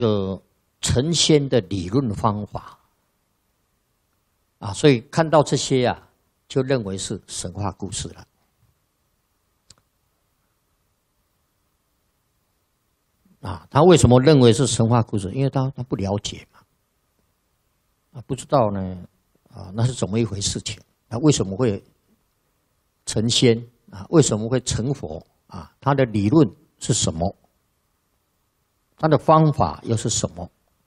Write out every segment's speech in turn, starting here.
成仙的理论方法啊，所以看到这些啊，就认为是神话故事了。啊，他为什么认为是神话故事？因为他不了解嘛，啊，不知道呢，啊，那是怎么一回事情？啊，为什么会成仙？啊，为什么会成佛？啊，他的理论是什么？他的方法又是什么？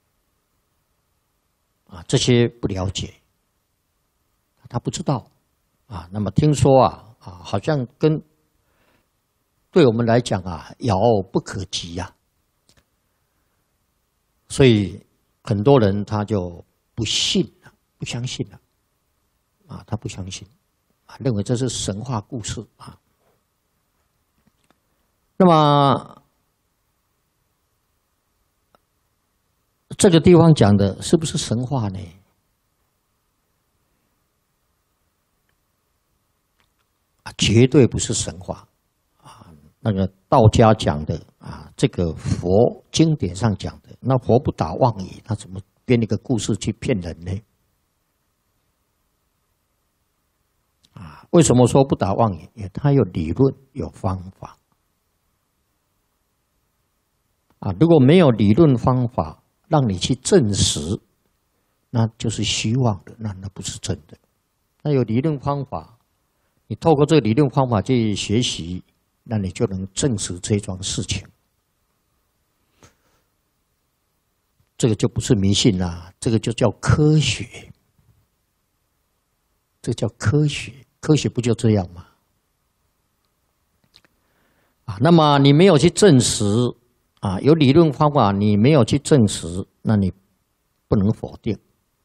啊，这些不了解，他不知道。啊，那么听说啊，好像对我们来讲啊，遥不可及呀。所以很多人他就不信了，不相信了，啊，他不相信，啊，认为这是神话故事啊。那么这个地方讲的是不是神话呢？啊，绝对不是神话啊。那个道家讲的啊，这个佛经典上讲的，那佛不打妄语，他怎么编一个故事去骗人呢？啊，为什么说不打妄语？因为他有理论，有方法。啊，如果没有理论方法让你去证实，那就是虚妄的，那不是真的。那有理论方法，你透过这个理论方法去学习，那你就能证实这桩事情。这个就不是迷信啦，这个就叫科学。这叫科学，科学不就这样吗？啊，那么你没有去证实。啊，有理论方法，你没有去证实，那你不能否定。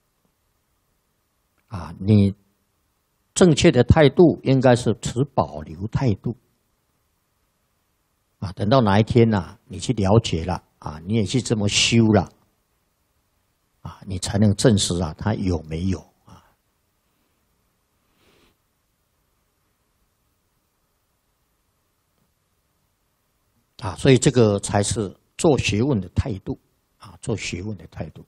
啊，你正确的态度应该是持保留态度。啊，等到哪一天呢，你去了解了，啊，你也去这么修了，啊，你才能证实啊，它有没有啊？啊，所以这个才是做学问的态度啊，做学问的态度。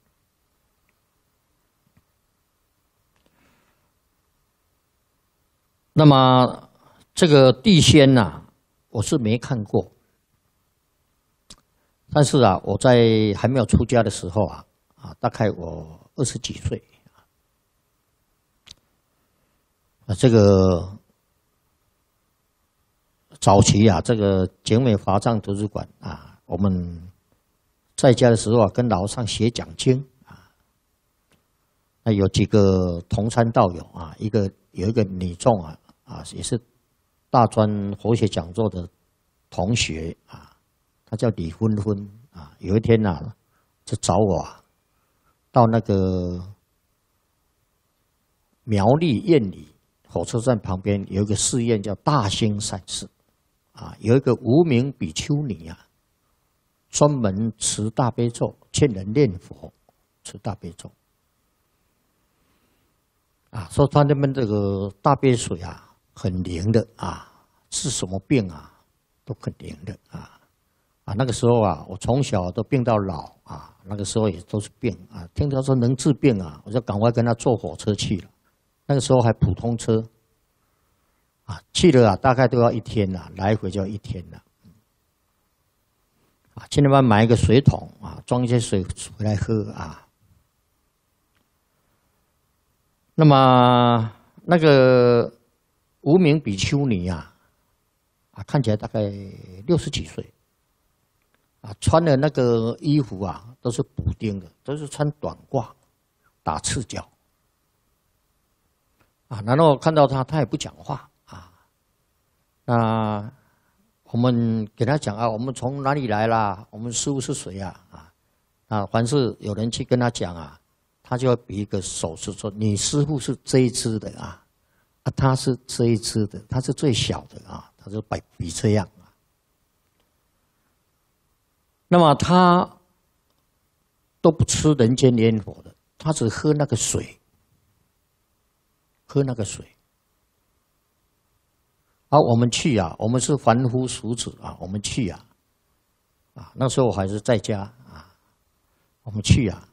那么这个地仙呐，我是没看过，但是啊，我在还没有出家的时候啊，大概我20几岁啊，这个。早期啊，这个景美华藏图书馆啊，我们在家的时候啊，跟老上写讲经啊，那有几个同参道友啊，有一个女众啊，也是大专佛学讲座的同学啊，她叫李芬芬啊，有一天啊，就找我啊，到那个苗栗燕里火车站旁边有一个寺院叫大兴善寺。啊，有一个无名比丘尼啊，专门持大悲咒，劝人念佛，持大悲咒。啊，说他们这个大悲水啊，很灵的啊，治什么病啊，都很灵的啊。啊，那个时候啊，我从小都病到老啊，那个时候也都是病啊。听他说能治病啊，我就赶快跟他坐火车去了。那个时候还普通车。啊，去了啊，大概都要1天了，来回就要1天了。啊，去那边买一个水桶啊，装一些水回来喝啊。那么那个无名比丘尼啊，看起来大概60几岁，啊，穿的那个衣服啊都是补丁的，都是穿短褂，打赤脚。啊，然后看到他也不讲话。那我们给他讲啊，我们从哪里来啦？我们师父是谁啊？凡是有人去跟他讲啊，他就要比一个手势说：“你师父是这一只的啊，他是这一只的，他是最小的啊。”他就比这样啊。那么他都不吃人间烟火的，他只喝那个水，喝那个水。好，我们去啊，我们是凡夫俗子啊，我们去啊，那时候我还是在家啊， 我们去啊，